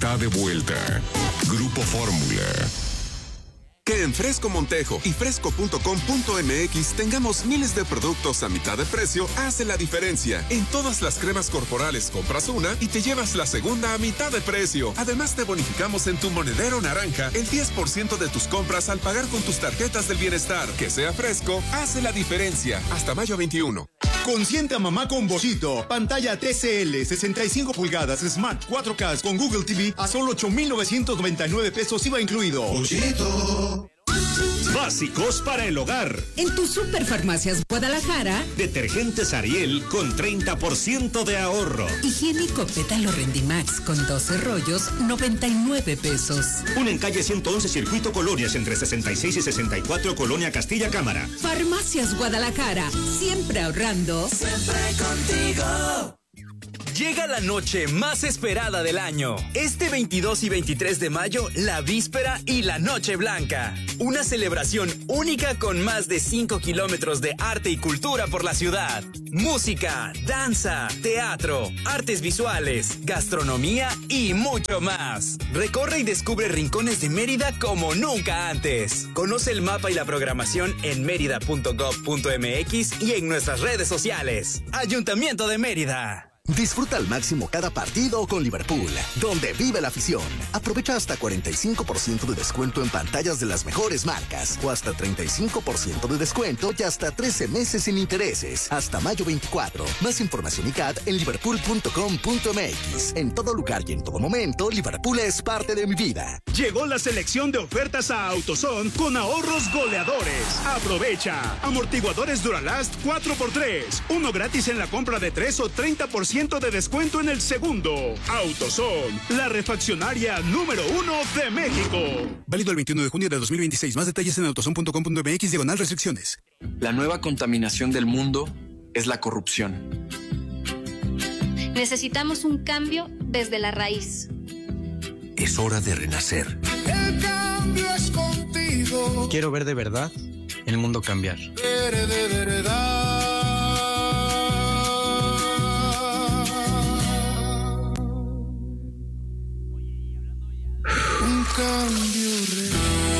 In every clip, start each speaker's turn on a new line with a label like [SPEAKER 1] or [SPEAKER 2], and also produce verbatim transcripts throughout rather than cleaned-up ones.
[SPEAKER 1] está de vuelta. Grupo Fórmula.
[SPEAKER 2] Que en Fresco Montejo y fresco punto com punto m x tengamos miles de productos a mitad de precio hace la diferencia. En todas las cremas corporales compras una y te llevas la segunda a mitad de precio. Además te bonificamos en tu monedero naranja el diez por ciento de tus compras al pagar con tus tarjetas del bienestar. Que sea Fresco hace la diferencia. Hasta mayo veintiuno.
[SPEAKER 3] Consiente a mamá con Bollito. Pantalla T C L sesenta y cinco pulgadas Smart cuatro K con Google T V a solo ocho mil novecientos noventa y nueve pesos I V A incluido. Bollito.
[SPEAKER 4] Básicos para el hogar.
[SPEAKER 5] En tu Superfarmacias Guadalajara,
[SPEAKER 4] detergentes Ariel con treinta por ciento de ahorro.
[SPEAKER 5] Higiénico Pétalo Rendimax con doce rollos, noventa y nueve pesos.
[SPEAKER 4] Una en calle ciento once Circuito Colonias entre sesenta y seis y sesenta y cuatro Colonia Castilla Cámara.
[SPEAKER 5] Farmacias Guadalajara, siempre ahorrando.
[SPEAKER 6] Siempre contigo. Llega la noche más esperada del año. Este veintidós y veintitrés de mayo, la víspera y la Noche Blanca. Una celebración única con más de cinco kilómetros de arte y cultura por la ciudad. Música, danza, teatro, artes visuales, gastronomía y mucho más. Recorre y descubre rincones de Mérida como nunca antes. Conoce el mapa y la programación en mérida punto gov punto m x y en nuestras redes sociales. Ayuntamiento de Mérida.
[SPEAKER 7] Disfruta al máximo cada partido con Liverpool, donde vive la afición. Aprovecha hasta cuarenta y cinco por ciento de descuento en pantallas de las mejores marcas, o hasta treinta y cinco por ciento de descuento y hasta trece meses sin intereses, hasta mayo veinticuatro. Más información y C A D en liverpool punto com punto m x. En todo lugar y en todo momento, Liverpool es parte de mi vida.
[SPEAKER 4] Llegó la selección de ofertas a AutoZone con ahorros goleadores. Aprovecha. Amortiguadores Duralast cuatro por tres. Uno gratis en la compra de tres o treinta por ciento de descuento en el segundo. AutoZone, la refaccionaria número uno de México.
[SPEAKER 3] Válido el veintiuno de junio de dos mil veintiséis. Más detalles en autozone punto com punto m x diagonal restricciones.
[SPEAKER 8] La nueva contaminación del mundo es la corrupción.
[SPEAKER 9] Necesitamos un cambio desde la raíz.
[SPEAKER 10] Es hora de renacer.
[SPEAKER 11] El cambio es contigo.
[SPEAKER 12] Quiero ver de verdad el mundo cambiar.
[SPEAKER 11] Ver de verdad. Un cambio real.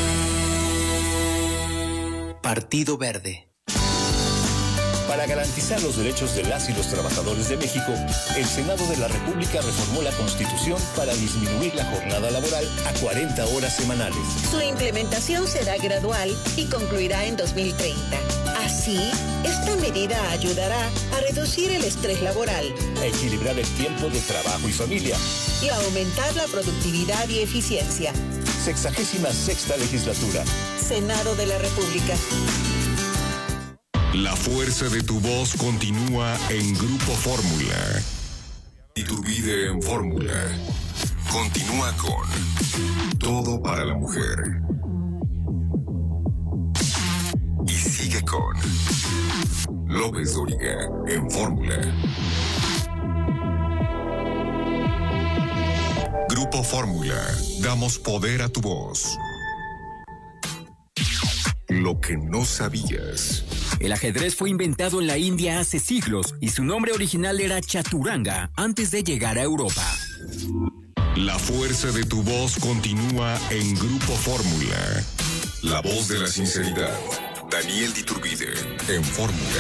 [SPEAKER 10] Partido Verde.
[SPEAKER 13] Para garantizar los derechos de las y los trabajadores de México, el Senado de la República reformó la Constitución para disminuir la jornada laboral a cuarenta horas semanales.
[SPEAKER 14] Su implementación será gradual y concluirá en dos mil treinta. Así, esta medida ayudará a reducir el estrés laboral,
[SPEAKER 13] a equilibrar el tiempo de trabajo y familia
[SPEAKER 14] y a aumentar la productividad y eficiencia.
[SPEAKER 13] Sexagésima sexta legislatura.
[SPEAKER 14] Senado de la República.
[SPEAKER 1] La fuerza de tu voz continúa en Grupo Fórmula. Iturbide en Fórmula. Continúa con Todo para la Mujer. Y sigue con López Dóriga en Fórmula. Grupo Fórmula. Damos poder a tu voz. Lo que no sabías.
[SPEAKER 15] El ajedrez fue inventado en la India hace siglos y su nombre original era Chaturanga antes de llegar a Europa.
[SPEAKER 1] La fuerza de tu voz continúa en Grupo Fórmula. La voz de la sinceridad. Daniel Iturbide en Fórmula.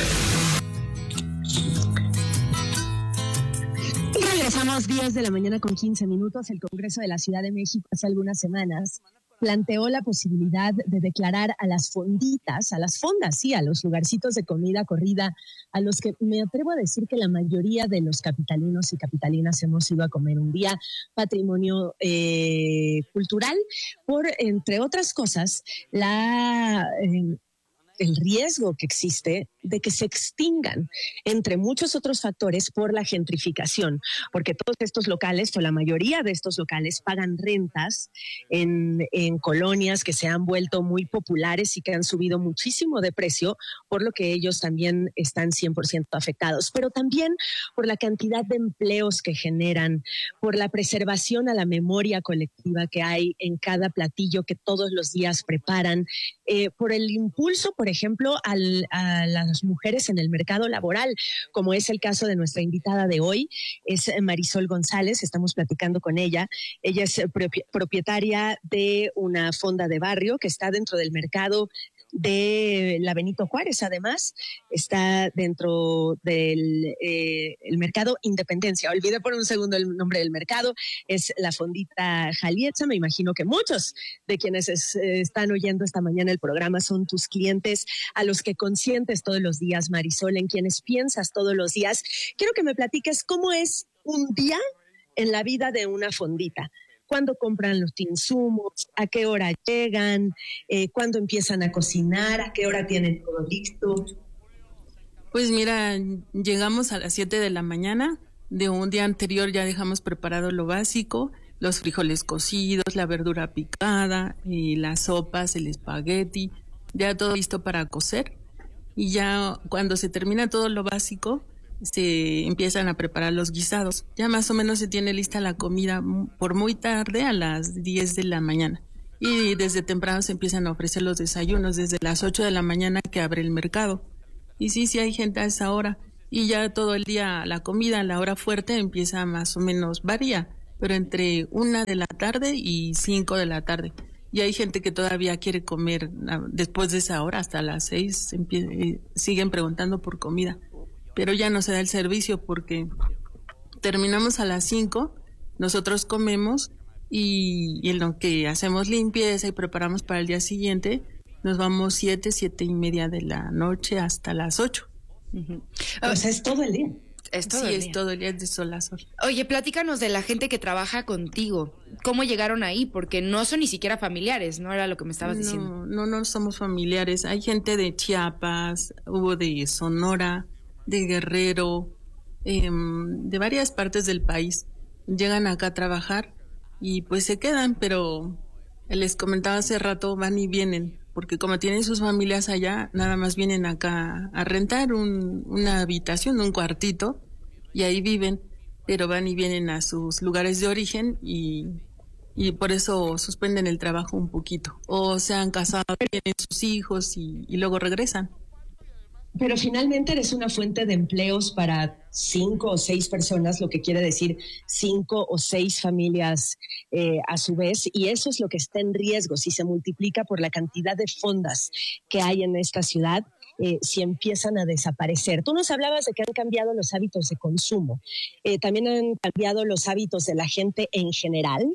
[SPEAKER 16] Regresamos diez de la mañana con quince minutos. El Congreso de la Ciudad de México hace algunas semanas planteó la posibilidad de declarar a las fonditas, a las fondas, sí, a los lugarcitos de comida corrida, a los que me atrevo a decir que la mayoría de los capitalinos y capitalinas hemos ido a comer un día, patrimonio eh, cultural, por, entre otras cosas, la... Eh, el riesgo que existe de que se extingan, entre muchos otros factores, por la gentrificación, porque todos estos locales, o la mayoría de estos locales, pagan rentas en, en colonias que se han vuelto muy populares y que han subido muchísimo de precio, por lo que ellos también están cien por ciento afectados, pero también por la cantidad de empleos que generan, por la preservación a la memoria colectiva que hay en cada platillo que todos los días preparan, eh, por el impulso, por ejemplo, al, a la las mujeres en el mercado laboral, como es el caso de nuestra invitada de hoy, es Marisol González. Estamos platicando con ella. Ella es propietaria de una fonda de barrio que está dentro del mercado de la Benito Juárez. Además, está dentro del eh, el mercado Independencia. Olvidé por un segundo el nombre del mercado. Es la Fondita Jalietza. Me imagino que muchos de quienes es, eh, están oyendo esta mañana el programa son tus clientes, a los que consientes todos los días, Marisol, en quienes piensas todos los días. Quiero que me platiques cómo es un día en la vida de una fondita. ¿Cuándo compran los insumos? ¿A qué hora llegan? Eh, ¿Cuándo empiezan a cocinar? ¿A qué hora tienen todo listo?
[SPEAKER 17] Pues mira, llegamos a las siete de la mañana. De un día anterior ya dejamos preparado lo básico, los frijoles cocidos, la verdura picada, y las sopas, el espagueti, ya todo listo para cocer. Y ya cuando se termina todo lo básico, se empiezan a preparar los guisados. Ya más o menos se tiene lista la comida por muy tarde, a las diez de la mañana. Y desde temprano se empiezan a ofrecer los desayunos, desde las ocho de la mañana que abre el mercado. Y sí, sí hay gente a esa hora. Y ya todo el día la comida, la hora fuerte, empieza más o menos, varía, pero entre una de la tarde y cinco de la tarde. Y hay gente que todavía quiere comer después de esa hora, hasta las seis, empie- siguen preguntando por comida. Pero ya no se da el servicio porque terminamos a las cinco, nosotros comemos y, y en lo que hacemos limpieza y preparamos para el día siguiente, nos vamos siete, siete y media de la noche hasta las ocho.
[SPEAKER 16] Uh-huh. O sea, es todo el día.
[SPEAKER 17] Es todo sí, el día. es todo el día, es de sol a sol.
[SPEAKER 18] Oye, platícanos de la gente que trabaja contigo. ¿Cómo llegaron ahí? Porque no son ni siquiera familiares, ¿no? Era lo que me estabas
[SPEAKER 17] no,
[SPEAKER 18] diciendo.
[SPEAKER 17] No, no somos familiares. Hay gente de Chiapas, hubo de Sonora, de Guerrero, eh, de varias partes del país. Llegan acá a trabajar y pues se quedan, pero les comentaba hace rato, van y vienen, porque como tienen sus familias allá, nada más vienen acá a rentar un, una habitación, un cuartito, y ahí viven, pero van y vienen a sus lugares de origen y, y por eso suspenden el trabajo un poquito. O se han casado, tienen sus hijos y, y luego regresan.
[SPEAKER 16] Pero finalmente eres una fuente de empleos para cinco o seis personas, lo que quiere decir cinco o seis familias eh, a su vez, y eso es lo que está en riesgo si se multiplica por la cantidad de fondas que hay en esta ciudad, eh, si empiezan a desaparecer. Tú nos hablabas de que han cambiado los hábitos de consumo, eh, también han cambiado los hábitos de la gente en general.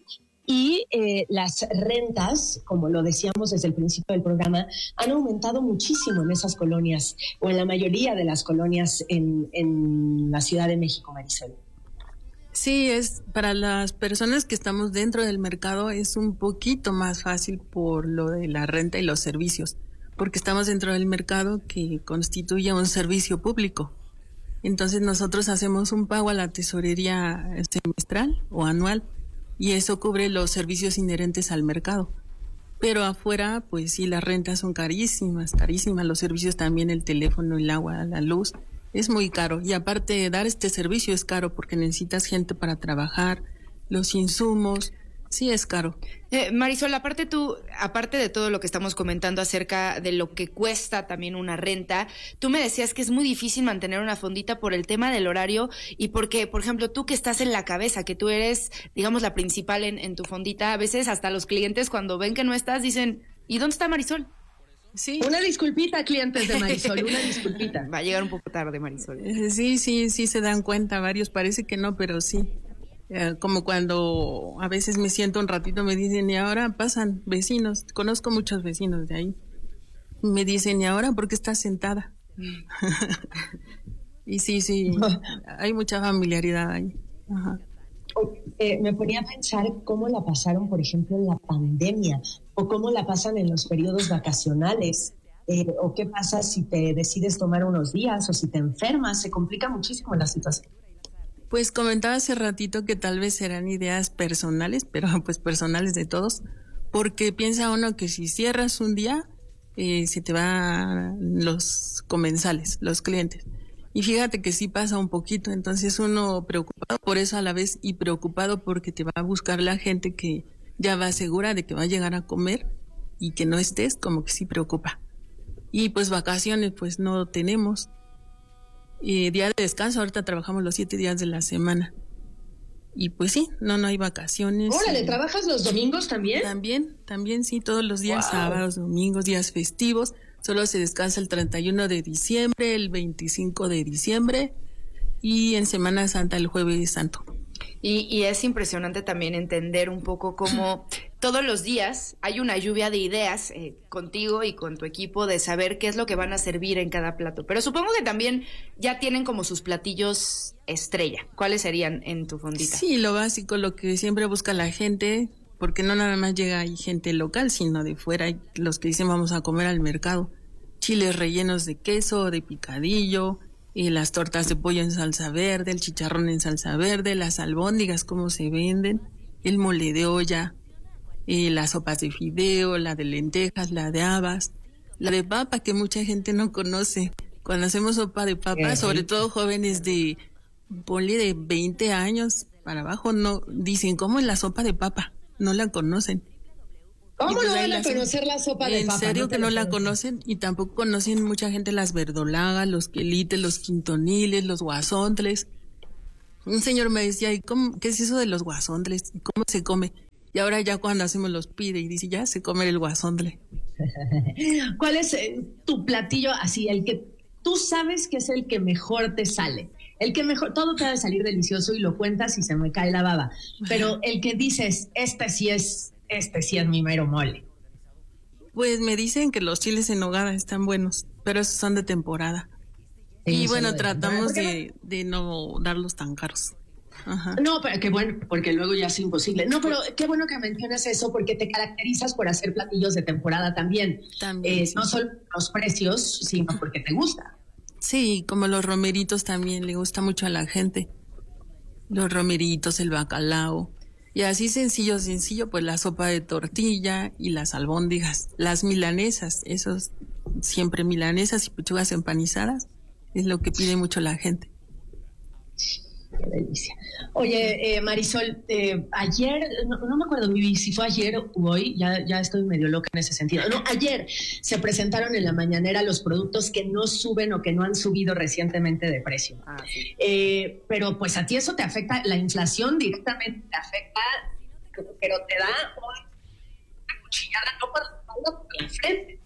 [SPEAKER 16] Y eh, las rentas, como lo decíamos desde el principio del programa, han aumentado muchísimo en esas colonias, o en la mayoría de las colonias en, en la Ciudad de México, Marisol.
[SPEAKER 17] Sí, es para las personas que estamos dentro del mercado es un poquito más fácil por lo de la renta y los servicios, porque estamos dentro del mercado que constituye un servicio público. Entonces nosotros hacemos un pago a la tesorería semestral o anual, y eso cubre los servicios inherentes al mercado. Pero afuera, pues sí, las rentas son carísimas, carísimas, los servicios también, el teléfono, el agua, la luz, es muy caro. Y aparte de dar este servicio es caro porque necesitas gente para trabajar, los insumos, sí es caro.
[SPEAKER 18] Eh, Marisol, aparte tú, aparte de todo lo que estamos comentando acerca de lo que cuesta también una renta, tú me decías que es muy difícil mantener una fondita por el tema del horario y porque, por ejemplo, tú que estás en la cabeza, que tú eres, digamos, la principal en, en tu fondita, a veces hasta los clientes cuando ven que no estás dicen, ¿y dónde está Marisol?
[SPEAKER 16] Sí. Una disculpita, clientes de Marisol, una disculpita.
[SPEAKER 18] Va a llegar un poco tarde, Marisol.
[SPEAKER 17] Sí, sí, sí se dan cuenta varios, parece que no, pero sí. Eh, como cuando a veces me siento un ratito, me dicen, y ahora pasan vecinos, conozco muchos vecinos de ahí, me dicen, y ahora, ¿por qué estás sentada? Y sí, sí, hay mucha familiaridad ahí. Ajá.
[SPEAKER 16] Eh, me ponía a pensar cómo la pasaron, por ejemplo, en la pandemia, o cómo la pasan en los periodos vacacionales, eh, o qué pasa si te decides tomar unos días, o si te enfermas, se complica muchísimo la situación.
[SPEAKER 17] Pues comentaba hace ratito que tal vez serán ideas personales, pero pues personales de todos, porque piensa uno que si cierras un día, eh, se te van los comensales, los clientes. Y fíjate que sí pasa un poquito, entonces uno preocupado por eso a la vez y preocupado porque te va a buscar la gente que ya va segura de que va a llegar a comer y que no estés, como que sí preocupa. Y pues vacaciones pues no tenemos. Y día de descanso, ahorita trabajamos los siete días de la semana. Y pues sí, no, no hay vacaciones.
[SPEAKER 16] Órale,
[SPEAKER 17] y...
[SPEAKER 16] ¿trabajas los domingos también?
[SPEAKER 17] También, también sí, todos los días,
[SPEAKER 16] Wow.
[SPEAKER 17] sábados, domingos, días festivos. Solo se descansa el treinta y uno de diciembre, el veinticinco de diciembre y en Semana Santa el Jueves Santo.
[SPEAKER 18] Y, y es impresionante también entender un poco cómo todos los días hay una lluvia de ideas eh, contigo y con tu equipo de saber qué es lo que van a servir en cada plato. Pero supongo que también ya tienen como sus platillos estrella. ¿Cuáles serían en tu fondita?
[SPEAKER 17] Sí, lo básico, lo que siempre busca la gente, porque no nada más llega ahí gente local, sino de fuera, hay los que dicen vamos a comer al mercado. Chiles rellenos de queso, de picadillo, y las tortas de pollo en salsa verde, el chicharrón en salsa verde, las albóndigas, cómo se venden, el mole de olla, y las sopas de fideo, la de lentejas, la de habas, la de papa que mucha gente no conoce. Cuando hacemos sopa de papa, sobre todo jóvenes de, ponle de veinte años para abajo, no dicen, ¿cómo es la sopa de papa? No la conocen.
[SPEAKER 16] ¿Cómo
[SPEAKER 17] pues
[SPEAKER 16] no van a
[SPEAKER 17] hacen.
[SPEAKER 16] conocer la sopa de
[SPEAKER 17] ¿En
[SPEAKER 16] papa?
[SPEAKER 17] serio
[SPEAKER 16] No te
[SPEAKER 17] que no
[SPEAKER 16] lo
[SPEAKER 17] la
[SPEAKER 16] puedo
[SPEAKER 17] conocen? Y tampoco conocen mucha gente las verdolagas, los quelites, los quintoniles, los guasontles. Un señor me decía, ¿y cómo, qué es eso de los guasontles? ¿Y cómo se come? Y ahora ya cuando hacemos los pide y dice, ya se come el guasontle.
[SPEAKER 16] ¿Cuál es eh, tu platillo así, el que tú sabes que es el que mejor te sale? El que mejor, todo te ha de salir delicioso y lo cuentas y se me cae la baba. Pero el que dices, este sí es, este sí es mi mero mole.
[SPEAKER 17] Pues me dicen que los chiles en nogada están buenos, pero esos son de temporada.
[SPEAKER 16] Sí,
[SPEAKER 17] y
[SPEAKER 16] son
[SPEAKER 17] bueno,
[SPEAKER 16] de
[SPEAKER 17] tratamos
[SPEAKER 16] temporada.
[SPEAKER 17] de, de no darlos tan caros. Ajá.
[SPEAKER 16] No, pero qué bueno, porque luego ya es imposible. No, pero qué bueno que mencionas eso, porque te caracterizas por hacer platillos de temporada también.
[SPEAKER 17] También,
[SPEAKER 16] Eh,
[SPEAKER 17] sí.
[SPEAKER 16] No solo los precios, sino porque te gusta.
[SPEAKER 17] Sí, como los romeritos también le gusta mucho a la gente. Los romeritos, el bacalao. Y así sencillo, sencillo, pues la sopa de tortilla y las albóndigas. Las milanesas, esos siempre milanesas y pechugas empanizadas, es lo que pide mucho la gente.
[SPEAKER 16] Qué delicia. Oye, eh, Marisol, eh, ayer, no, no me acuerdo Vivi, si fue ayer o hoy, ya, ya estoy medio loca en ese sentido. No, ayer se presentaron en la mañanera los productos que no suben o que no han subido recientemente de precio.
[SPEAKER 18] Ah, sí.
[SPEAKER 16] Eh, pero pues a ti eso te afecta, la inflación directamente te afecta, pero te da una cuchillada, no por la espalda, por la frente.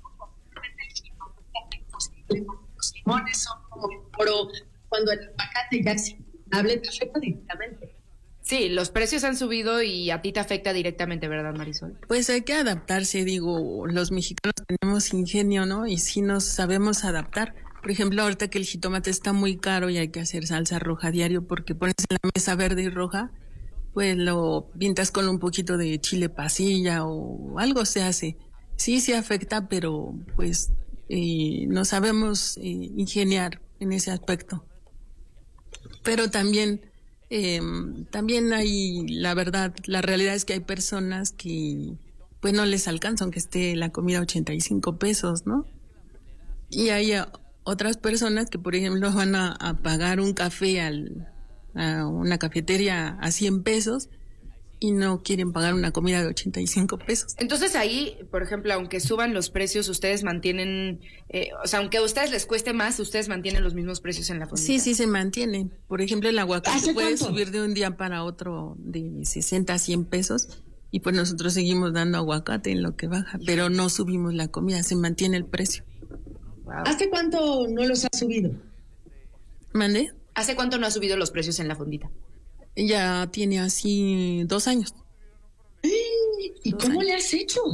[SPEAKER 16] Los limones son como el oro, cuando el aguacate ya es inviable, te afecta directamente.
[SPEAKER 18] Sí, los precios han subido y a ti te afecta directamente, ¿verdad, Marisol?
[SPEAKER 17] Pues hay que adaptarse, digo, los mexicanos tenemos ingenio, ¿no? Y sí nos sabemos adaptar. Por ejemplo, ahorita que el jitomate está muy caro y hay que hacer salsa roja diario porque pones en la mesa verde y roja, pues lo pintas con un poquito de chile pasilla o algo se hace. Sí, sí afecta, pero pues eh, no sabemos eh, ingeniar en ese aspecto. Pero también, eh, también hay, la verdad, la realidad es que hay personas que pues no les alcanza aunque esté la comida a ochenta y cinco pesos, ¿no? Y hay uh, otras personas que, por ejemplo, van a, a pagar un café al, a una cafetería a cien pesos y no quieren pagar una comida de ochenta y cinco pesos.
[SPEAKER 18] Entonces ahí, por ejemplo, aunque suban los precios, ustedes mantienen, eh, o sea, aunque a ustedes les cueste más, ustedes mantienen los mismos precios en la fondita.
[SPEAKER 17] Sí, sí se mantienen. Por ejemplo, el aguacate puede
[SPEAKER 16] cuánto?
[SPEAKER 17] subir de un día para otro de sesenta a cien pesos y pues nosotros seguimos dando aguacate en lo que baja, pero no subimos la comida, se mantiene el precio.
[SPEAKER 18] Wow.
[SPEAKER 16] ¿Hace cuánto no los has subido?
[SPEAKER 17] ¿Mande?
[SPEAKER 18] ¿Hace cuánto no ha subido los precios en la fondita?
[SPEAKER 17] Ya tiene así dos años.
[SPEAKER 16] ¿Y
[SPEAKER 17] Dos
[SPEAKER 16] cómo
[SPEAKER 17] años.
[SPEAKER 16] le has hecho?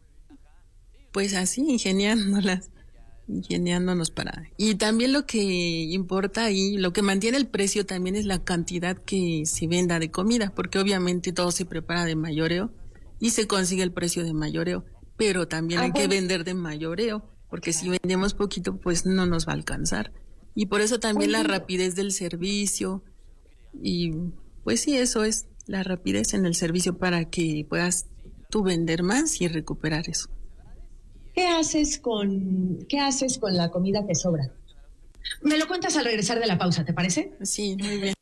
[SPEAKER 17] Pues así, ingeniándolas, ingeniándonos para... Y también lo que importa ahí, lo que mantiene el precio también es la cantidad que se venda de comida, porque obviamente todo se prepara de mayoreo y se consigue el precio de mayoreo, pero también
[SPEAKER 16] Ah,
[SPEAKER 17] hay que
[SPEAKER 16] bueno.
[SPEAKER 17] vender de mayoreo, porque si vendemos poquito, pues no nos va a alcanzar. Y por eso también la rapidez del servicio y pues sí, eso es la rapidez en el servicio para que puedas tú vender más y recuperar eso.
[SPEAKER 16] ¿Qué haces con, qué haces con la comida que sobra? Me lo cuentas al regresar de la pausa, ¿te parece?
[SPEAKER 17] Sí, muy bien.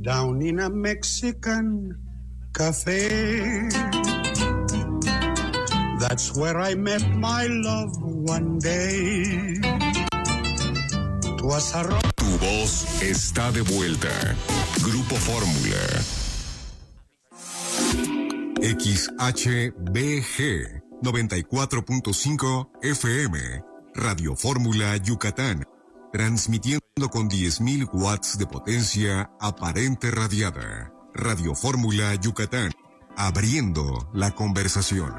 [SPEAKER 11] down in a Mexican cafe. That's where I met my love one day. Was a ro-
[SPEAKER 1] Tu voz está de vuelta. Grupo Fórmula. X H B G noventa y cuatro punto cinco F M. Radio Fórmula Yucatán. Transmitiendo con diez mil watts de potencia aparente radiada. Radio Fórmula Yucatán. Abriendo la conversación.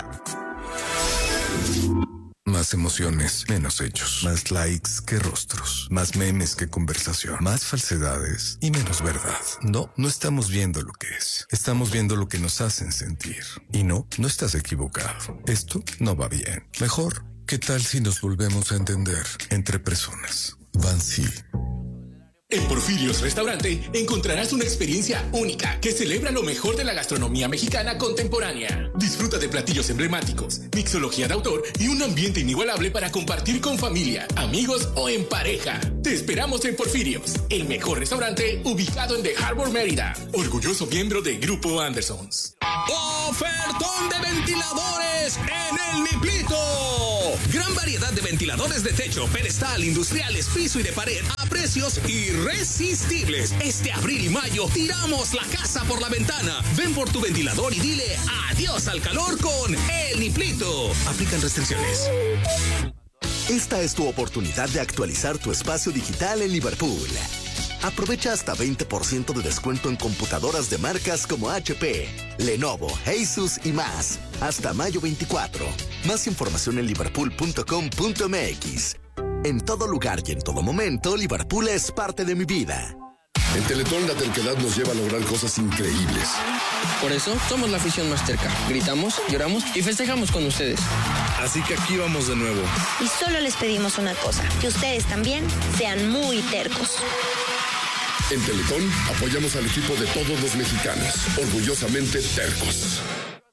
[SPEAKER 19] Más emociones, menos hechos. Más likes que rostros. Más memes que conversación. Más falsedades y menos verdad. No, no estamos viendo lo que es. Estamos viendo lo que nos hacen sentir. Y no, no estás equivocado. Esto no va bien. Mejor, ¿qué tal si nos volvemos a entender entre personas? Bansi.
[SPEAKER 20] En Porfirios Restaurante encontrarás una experiencia única que celebra lo mejor de la gastronomía mexicana contemporánea. Disfruta de platillos emblemáticos, mixología de autor y un ambiente inigualable para compartir con familia, amigos o en pareja. Te esperamos en Porfirios, el mejor restaurante ubicado en The Harbor, Mérida. Orgulloso miembro de Grupo Andersons.
[SPEAKER 21] ¡Ofertón de ventiladores en el Niplito! Gran variedad de ventiladores de techo, pedestal, industriales, piso y de pared a precios irresistibles. Este abril y mayo tiramos la casa por la ventana. Ven por tu ventilador y dile adiós al calor con el Niplito. Aplican restricciones.
[SPEAKER 7] Esta es tu oportunidad de actualizar tu espacio digital en Liverpool. Aprovecha hasta veinte por ciento de descuento en computadoras de marcas como H P, Lenovo, Asus y más. Hasta mayo veinticuatro. Más información en liverpool punto com punto m x. En todo lugar y en todo momento, Liverpool es parte de mi vida.
[SPEAKER 22] En Teletón la terquedad nos lleva a lograr cosas increíbles.
[SPEAKER 10] Por eso somos la afición más terca. Gritamos, lloramos y festejamos con ustedes.
[SPEAKER 19] Así que aquí vamos de nuevo.
[SPEAKER 23] Y solo les pedimos una cosa, que ustedes también sean muy tercos.
[SPEAKER 22] En Teletón apoyamos al equipo de todos los mexicanos, orgullosamente tercos.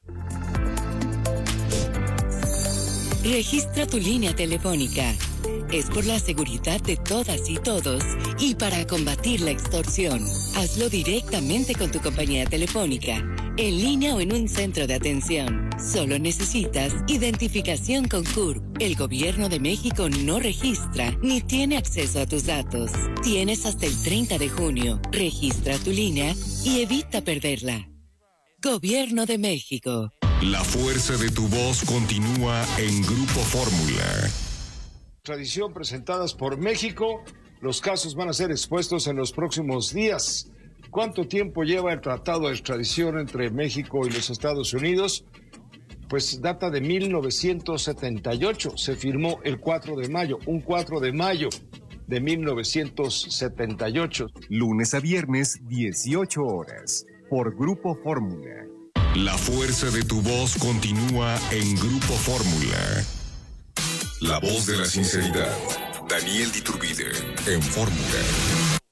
[SPEAKER 24] Registra tu línea telefónica. Es por la seguridad de todas y todos y para combatir la extorsión. Hazlo directamente con tu compañía telefónica, en línea o en un centro de atención. Solo necesitas identificación con C U R P. El Gobierno de México no registra ni tiene acceso a tus datos. Tienes hasta el treinta de junio. Registra tu línea y evita perderla. Gobierno de México.
[SPEAKER 1] La fuerza de tu voz continúa en Grupo Fórmula.
[SPEAKER 25] Tradición presentadas por México. Los casos van a ser expuestos en los próximos días. ¿Cuánto tiempo lleva el tratado de extradición entre México y los Estados Unidos? Pues data de mil novecientos setenta y ocho. Se firmó el cuatro de mayo, un cuatro de mayo de mil novecientos setenta y ocho.
[SPEAKER 26] Lunes a viernes, dieciocho horas, por Grupo Fórmula.
[SPEAKER 1] La fuerza de tu voz continúa en Grupo Fórmula. La voz de la sinceridad. Daniel Diturbide en Fórmula.